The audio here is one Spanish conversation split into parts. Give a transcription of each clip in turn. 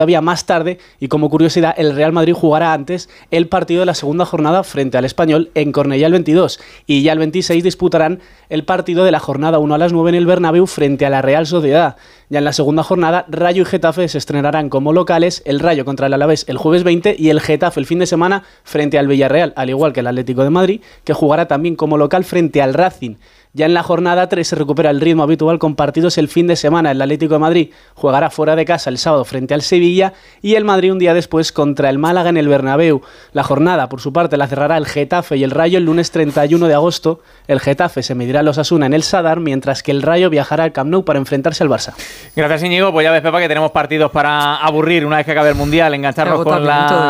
todavía más tarde, y como curiosidad, el Real Madrid jugará antes el partido de la segunda jornada frente al Español en Cornellá el 22, y ya el 26 disputarán el partido de la jornada 1 a las 9 en el Bernabéu frente a la Real Sociedad. Ya en la segunda jornada, Rayo y Getafe se estrenarán como locales, el Rayo contra el Alavés el jueves 20 y el Getafe el fin de semana frente al Villarreal, al igual que el Atlético de Madrid, que jugará también como local frente al Racing. Ya en la jornada 3 se recupera el ritmo habitual con partidos el fin de semana. El Atlético de Madrid jugará fuera de casa el sábado frente al Sevilla y el Madrid un día después contra el Málaga en el Bernabéu. La jornada, por su parte, la cerrará el Getafe y el Rayo el lunes 31 de agosto. El Getafe se medirá a los Osasuna en el Sadar, mientras que el Rayo viajará al Camp Nou para enfrentarse al Barça. Gracias, Íñigo. Pues ya ves, Pepa, que tenemos partidos para aburrir una vez que acabe el Mundial, engancharnos con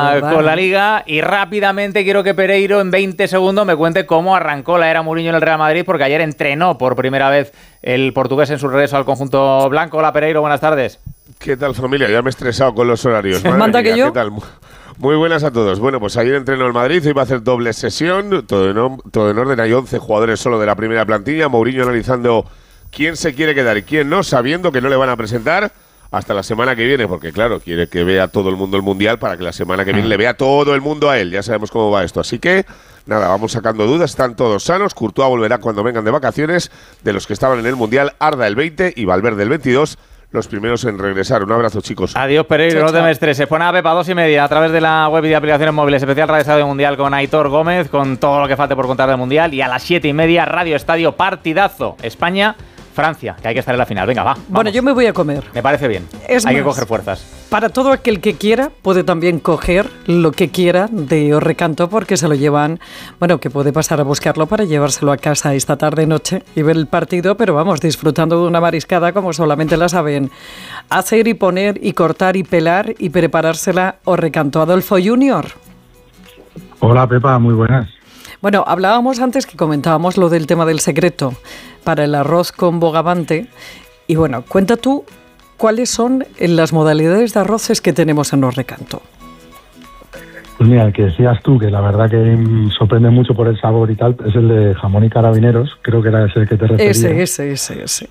la Liga. Y rápidamente quiero que Pereiro en 20 segundos me cuente cómo arrancó la era Mourinho en el Real Madrid, porque ayer entrenó por primera vez el portugués en su regreso al conjunto blanco. Hola, Pereiro, buenas tardes. ¿Qué tal, familia? Ya me he estresado con los horarios. ¿Manda que yo? ¿Qué tal? Muy buenas a todos. Bueno, pues ayer entrenó el Madrid, hoy va a hacer doble sesión, todo en orden. Hay 11 jugadores solo de la primera plantilla. Mourinho analizando quién se quiere quedar y quién no, sabiendo que no le van a presentar hasta la semana que viene, porque claro, quiere que vea todo el mundo el Mundial para que la semana que viene le vea todo el mundo a él. Ya sabemos cómo va esto. Así que, nada, vamos sacando dudas. Están todos sanos. Courtois volverá cuando vengan de vacaciones. De los que estaban en el Mundial, Arda el 20 y Valverde el 22. Los primeros en regresar. Un abrazo, chicos. Adiós, Pereiro, chao, no te me estreses. Pon a Pepa 2:30 a través de la web y de aplicaciones móviles. Especial Radio Estadio Mundial con Aitor Gómez, con todo lo que falte por contar del Mundial. Y a las 7:30, Radio Estadio Partidazo. España-Francia, que hay que estar en la final. Venga, va. Vamos. Bueno, yo me voy a comer. Me parece bien. Hay que coger fuerzas. Para todo aquel que quiera, puede también coger lo que quiera de Os Recanto, porque se lo llevan, bueno, que puede pasar a buscarlo para llevárselo a casa esta tarde-noche y ver el partido, pero vamos, disfrutando de una mariscada como solamente la saben hacer y poner y cortar y pelar y preparársela Os Recanto. Adolfo Junior. Hola, Pepa, muy buenas. Bueno, hablábamos antes que comentábamos lo del tema del secreto para el arroz con bogavante y bueno, cuenta tú ¿cuáles son las modalidades de arroces que tenemos en Os Recanto? Pues mira, el que decías tú, que la verdad que sorprende mucho por el sabor y tal, es el de jamón y carabineros, creo que era ese el que te referías. Ese.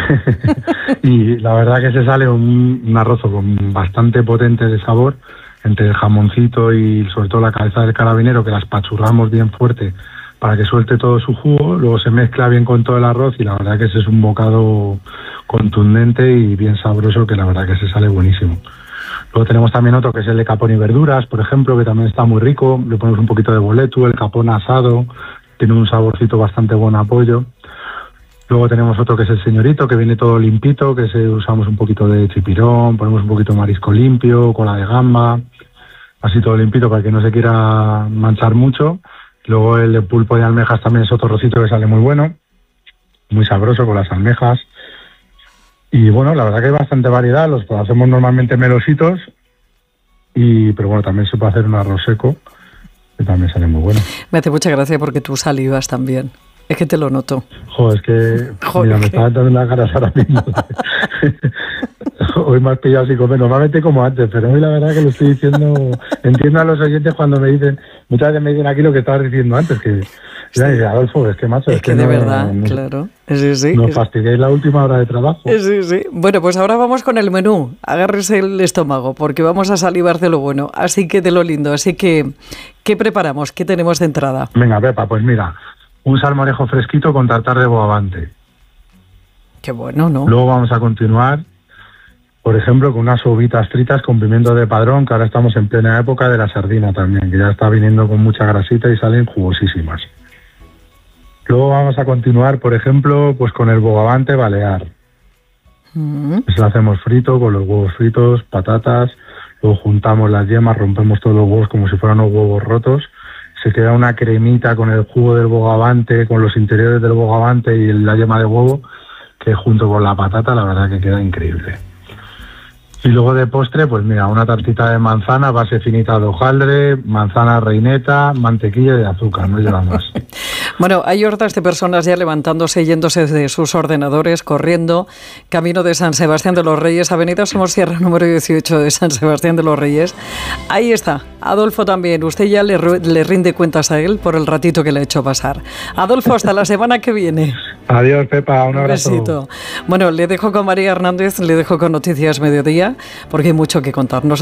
Y la verdad que se sale un arroz con bastante potente de sabor, entre el jamoncito y sobre todo la cabeza del carabinero, que la espachurramos bien fuerte para que suelte todo su jugo, luego se mezcla bien con todo el arroz y la verdad que ese es un bocado contundente y bien sabroso, que la verdad que se sale buenísimo. Luego tenemos también otro que es el de capón y verduras, por ejemplo, que también está muy rico. Le ponemos un poquito de boleto, el capón asado, tiene un saborcito bastante bueno a pollo. Luego tenemos otro que es el señorito, que viene todo limpito, que usamos un poquito de chipirón, ponemos un poquito de marisco limpio, cola de gamba, así todo limpito para que no se quiera manchar mucho. Luego el de pulpo de almejas también es otro rocito que sale muy bueno, muy sabroso con las almejas. Y bueno, la verdad que hay bastante variedad, los hacemos normalmente melositos, pero bueno, también se puede hacer un arroz seco, que también sale muy bueno. Me hace mucha gracia porque tú salivas también. Es que te lo noto. Joder, es que mira, me están dando las ganas ahora mismo. Hoy me has pillado sin comer, normalmente como antes, pero hoy la verdad que lo estoy diciendo, entiendo a los oyentes cuando me dicen, muchas veces me dicen aquí lo que estabas diciendo antes, que sí. Adolfo, es que macho, es que de verdad, claro. Sí. No fastidiéis la última hora de trabajo. Sí. Bueno, pues ahora vamos con el menú. Agárrese el estómago, porque vamos a salivar de lo bueno, así que de lo lindo. Así que, ¿qué preparamos? ¿Qué tenemos de entrada? Venga, Pepa, pues mira, un salmorejo fresquito con tartar de bogavante. Qué bueno, ¿no? Luego vamos a continuar, por ejemplo, con unas uvitas fritas con pimiento de padrón, que ahora estamos en plena época de la sardina también, que ya está viniendo con mucha grasita y salen jugosísimas. Luego vamos a continuar, por ejemplo, pues con el bogavante balear. Eso lo hacemos frito, con los huevos fritos, patatas, luego juntamos las yemas, rompemos todos los huevos como si fueran unos huevos rotos. Se queda una cremita con el jugo del bogavante, con los interiores del bogavante y la yema de huevo, que junto con la patata la verdad que queda increíble. Y luego de postre, pues mira, una tartita de manzana, base finita de hojaldre, manzana reineta, mantequilla y azúcar, no lleva más. Bueno, hay hordas de personas ya levantándose, yéndose de sus ordenadores, corriendo, camino de San Sebastián de los Reyes, Avenida Somosierra número 18 de San Sebastián de los Reyes. Ahí está, Adolfo también, usted ya le rinde cuentas a él por el ratito que le ha hecho pasar. Adolfo, hasta la semana que viene. Adiós, Pepa, un abrazo. Besito. Bueno, le dejo con María Hernández, le dejo con Noticias Mediodía, porque hay mucho que contarnos.